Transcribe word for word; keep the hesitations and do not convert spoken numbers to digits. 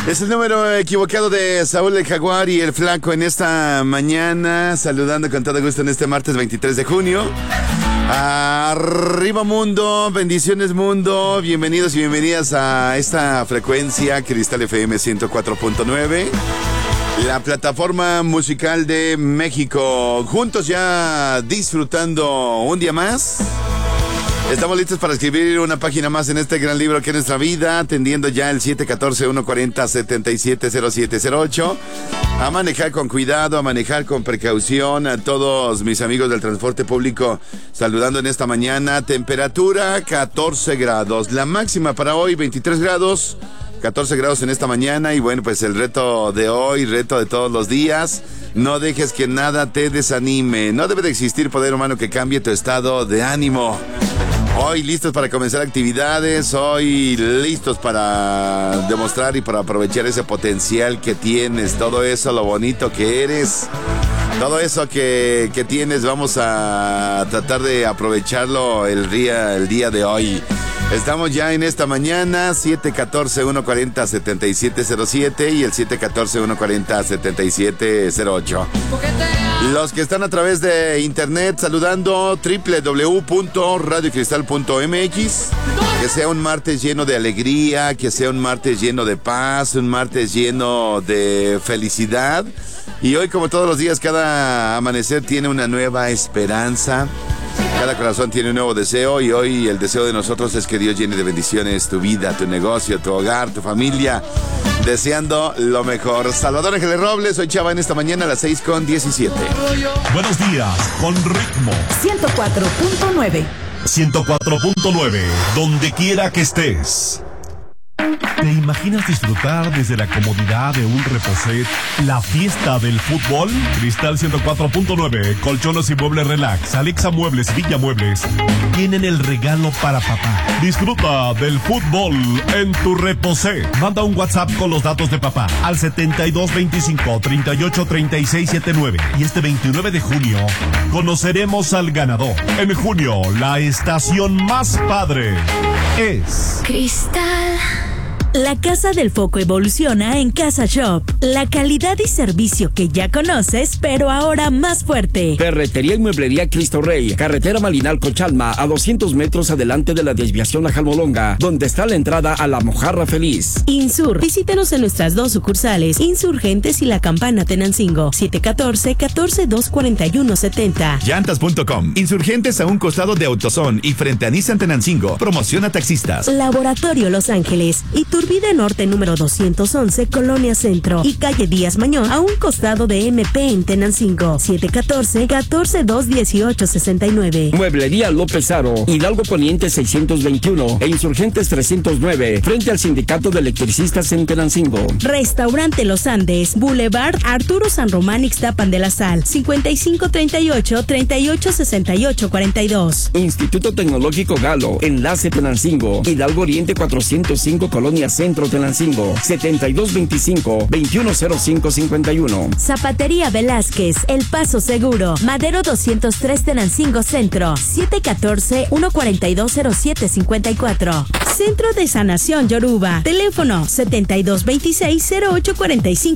Es el número equivocado de Saúl el Jaguar y el Flaco en esta mañana, saludando con todo gusto en este martes veintitrés de junio. Arriba mundo, bendiciones mundo, bienvenidos y bienvenidas a esta frecuencia Cristal F M ciento cuatro punto nueve, la plataforma musical de México. Juntos ya disfrutando un día más. Estamos listos para escribir una página más en este gran libro que es nuestra vida, atendiendo ya el siete uno cuatro, uno cuatro cero, siete siete cero siete cero ocho. A manejar con cuidado, a manejar con precaución. A todos mis amigos del transporte público, saludando en esta mañana. Temperatura catorce grados, la máxima para hoy veintitrés grados, catorce grados en esta mañana. Y bueno, pues el reto de hoy, reto de todos los días: no dejes que nada te desanime. No debe de existir poder humano que cambie tu estado de ánimo. Hoy listos para comenzar actividades, hoy listos para demostrar y para aprovechar ese potencial que tienes, todo eso, lo bonito que eres, todo eso que, que tienes, vamos a tratar de aprovecharlo el día, el día de hoy. Estamos ya en esta mañana, siete uno cuatro, uno cuatro cero, siete siete cero siete y el siete uno cuatro, uno cuatro cero, siete siete cero ocho. Los que están a través de internet, saludando doble u doble u doble u punto radio cristal punto m x. Que sea un martes lleno de alegría, que sea un martes lleno de paz, un martes lleno de felicidad. Y hoy, como todos los días, cada amanecer tiene una nueva esperanza. Cada corazón tiene un nuevo deseo y hoy el deseo de nosotros es que Dios llene de bendiciones tu vida, tu negocio, tu hogar, tu familia, deseando lo mejor. Salvador Ángeles Robles, soy Chava en esta mañana a las seis con diecisiete. Buenos días, con ritmo. ciento cuatro punto nueve. ciento cuatro punto nueve, donde quiera que estés. ¿Te imaginas disfrutar desde la comodidad de un reposet la fiesta del fútbol? Cristal ciento cuatro punto nueve, Colchones y Muebles Relax, Alexa Muebles, Villa Muebles tienen el regalo para papá. Disfruta del fútbol en tu reposet. Manda un WhatsApp con los datos de papá al setenta y dos veinticinco, treinta y ocho, treinta y seis setenta y nueve. Y este veintinueve de junio conoceremos al ganador. En junio, la estación más padre es Cristal. La Casa del Foco evoluciona en Casa Shop. La calidad y servicio que ya conoces, pero ahora más fuerte. Ferretería y mueblería Cristo Rey. Carretera Malinalco-Chalma, a doscientos metros adelante de la desviación a Jalmolonga, donde está la entrada a La Mojarra Feliz. Insur. Visítanos en nuestras dos sucursales, Insurgentes y La Campana Tenancingo. siete uno cuatro, uno cuatro dos, cuatro uno siete cero. Llantas punto com. Insurgentes a un costado de AutoZone y frente a Nissan Tenancingo. Promociona taxistas. Laboratorio Los Ángeles. Iturbide Norte número doscientos once, Colonia Centro. Y calle Díaz Mañón, a un costado de M P en Tenancingo. siete uno cuatro, uno cuatro dos, uno ocho seis nueve. Mueblería López Aro. Hidalgo Poniente seiscientos veintiuno e Insurgentes trescientos nueve, frente al Sindicato de Electricistas en Tenancingo. Restaurante Los Andes. Boulevard Arturo San Román, Ixtapan de la Sal. cincuenta y cinco treinta y ocho, treinta y ocho sesenta y ocho cuarenta y dos. Instituto Tecnológico Galo. Enlace Tenancingo. Hidalgo Oriente cuatrocientos cinco, Colonia Centro Tenancingo. setenta y dos veinticinco, veintiuno cero cinco cincuenta y uno. Zapatería Velázquez. El Paso Seguro. Madero doscientos tres, Tenancingo Centro. siete uno cuatro, uno cuatro dos, cero siete cinco cuatro. Centro de Sanación Yoruba. Teléfono setenta y dos veintiséis, cero ocho cuarenta y cinco.